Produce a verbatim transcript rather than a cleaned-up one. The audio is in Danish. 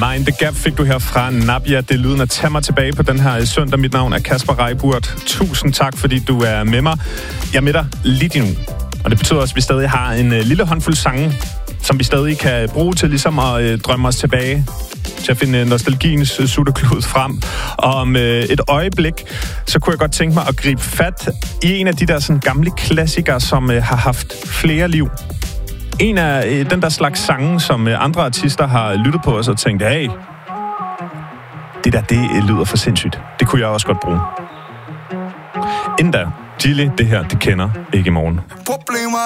Mind the Gap fik du her fra Nabia. Det er lyden at tage mig tilbage på den her søndag. Mit navn er Kasper Reiburd. Tusind tak, fordi du er med mig. Jeg er med dig lige nu. Og det betyder også, at vi stadig har en uh, lille håndfuld sange, som vi stadig kan bruge til ligesom at uh, drømme os tilbage. Til at finde nostalgiens uh, sutteklud frem. Og om uh, et øjeblik, så kunne jeg godt tænke mig at gribe fat i en af de der sådan, gamle klassikere, som uh, har haft flere liv. En af øh, den der slags sange, som øh, andre artister har lyttet på os og tænkt, hey, det der, det øh, lyder for sindssygt. Det kunne jeg også godt bruge. Inden da, Gilly, det her, det kender ikke i morgen.